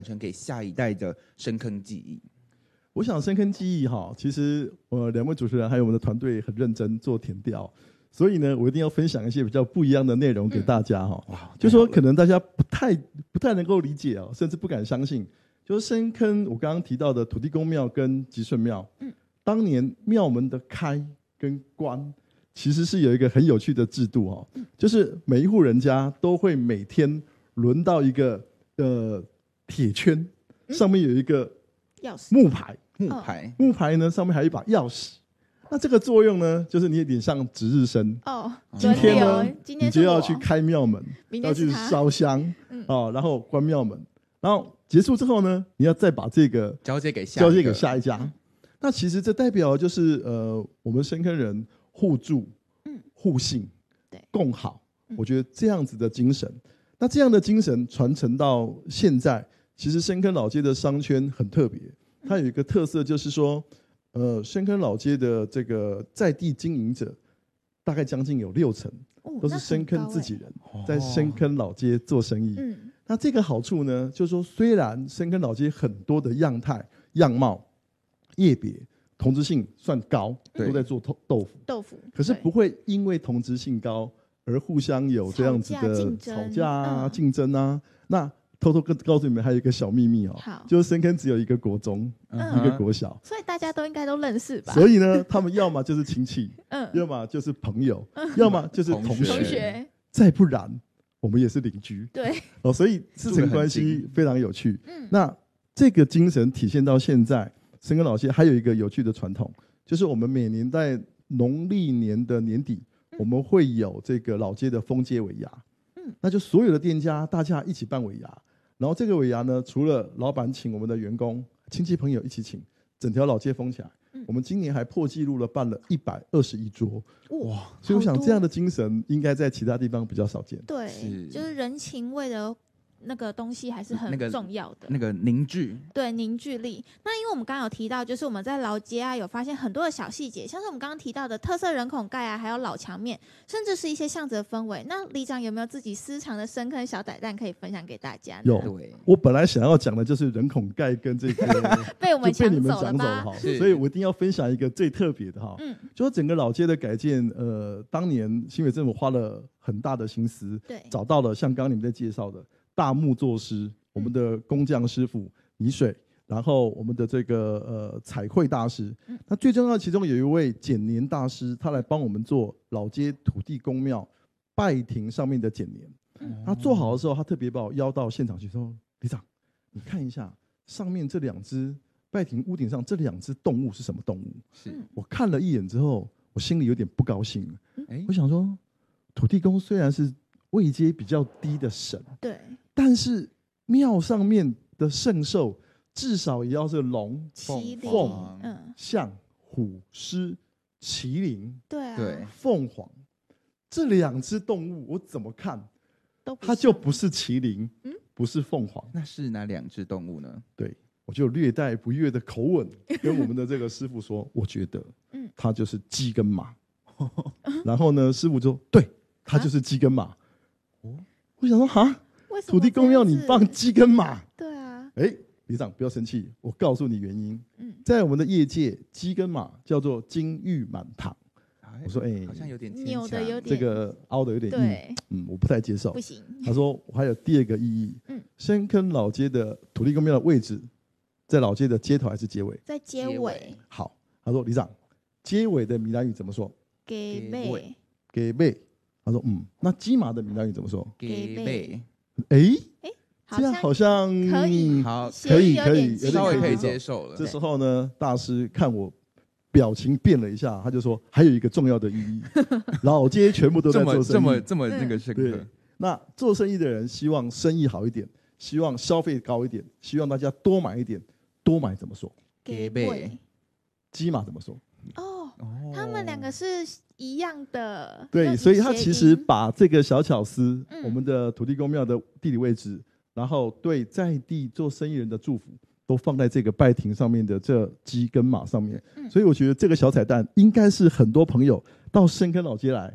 传给下一代的深坑技艺？ 我想深坑技艺哈，其实两位主持人还有我们的团队很认真做田调，所以呢，我一定要分享一些比较不一样的内容给大家哈。就说可能大家不太能够理解哦，甚至不敢相信，就是深坑我刚刚提到的土地公庙跟吉顺庙，当年庙门的开跟关，其实是有一个很有趣的制度哈，就是每一户人家都会每天轮到一个铁圈，上面有一个木牌。木牌呢，上面还有一把钥匙。那这个作用呢，就是你有点像值日生。今天呢，你就要去开庙门，要去烧香，然后关庙门，然后结束之后呢，你要再把这个交接给下一家。那其实这代表就是我们深坑人互助、互信、共好。我觉得这样子的精神，那这样的精神传承到现在，其实深坑老街的商圈很特别。它有一个特色，就是说，深坑老街的这个在地经营者，大概将近有60%都是深坑自己人，在深坑老街做生意。那这个好处呢，就是说，虽然深坑老街很多的样态、样貌、业别同质性算高，都在做豆腐，可是不会因为同质性高而互相有这样子的吵架啊、竞争啊。那偷偷告诉你们，还有一个小秘密就是深坑只有一个国中，一个国小， 所以大家都应该都认识吧？ 所以呢，他们要么就是亲戚，要么就是朋友，要么就是同学，再不然我们也是邻居。 对， 所以师承关系非常有趣。那这个精神体现到现在，深坑老街还有一个有趣的传统，就是我们每年在农历年的年底，我们会有这个老街的封街尾牙。那就所有的店家大家一起办尾牙。然后这个尾牙呢，除了老板请我们的员工、亲戚朋友一起请，整条老街封起来。我们今年还破纪录了，办了121桌。哇！所以我想这样的精神应该在其他地方比较少见。 对，就是人情味的那个东西还是很重要的。 那个凝聚， 对，凝聚力。那因为我们刚刚有提到，就是我们在老街有发现很多的小细节，像是我们刚刚提到的特色人孔盖还有老墙面，甚至是一些巷子的氛围。那里长有没有自己私藏的深坑小彩蛋可以分享给大家呢？ 有，我本来想要讲的就是人孔盖跟这个被你们抢走了哈，所以我一定要分享一个最特别的哈，就是整个老街的改建，当年新北政府花了很大的心思，找到了像刚刚你们在介绍的大木作师，我们的工匠师傅泥水，然后我们的这个彩绘大师，那最重要的其中有一位剪年大师，他来帮我们做老街土地公庙拜亭上面的剪年。他做好的时候，他特别把我邀到现场去说：“里长，你看一下上面这2只拜亭屋顶上这2只动物是什么动物？”我看了一眼之后，我心里有点不高兴。我想说，土地公虽然是位阶比较低的神， 对， 但是庙上面的圣兽至少也要是龙、凤、象、虎、狮、麒麟， 对， 凤凰这2只动物，我怎么看它就不是麒麟，不是凤凰， 那是哪2只动物呢？ 对，我就略带不悦的口吻跟我们的这个师傅说，我觉得它就是鸡跟马。然后呢，师傅就对，它就是鸡跟马。我想说土地公庙你放鸡跟马？ 对啊。 里长不要生气，我告诉你原因。在我们的业界，鸡跟马叫做金玉满堂。我说好像有点扭的有点， 这个凹的有点硬，我不太接受。 不行。 他说我还有第2个意义。深坑老街的土地公庙的位置，在老街的街头还是街尾？ 在街尾。 好，他说里长，街尾的闽南语怎么说？ 给背。 给背。他说那鸡马的闽南语怎么说？ 给背。 这样好像可以， 稍微可以接受了。 这时候呢，大师看我表情变了一下，他就说还有一个重要的意义，老街全部都在做生意， 这么那个深刻。 那做生意的人希望生意好一点，希望消费高一点，希望大家多买一点。多买怎么说？ 给背。 鸡马怎么说？ 他们2个是一样的。 对，所以他其实把这个小巧思，我们的土地公庙的地理位置，然后对在地做生意人的祝福，都放在这个拜亭上面的这鸡跟马上面。所以我觉得这个小彩蛋应该是很多朋友到深坑老街来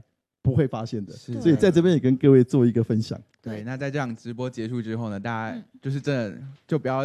不会发现的。 是所以在这边也跟各位做一个分享。 对，那在这场直播结束之后呢，大家就是真的就不要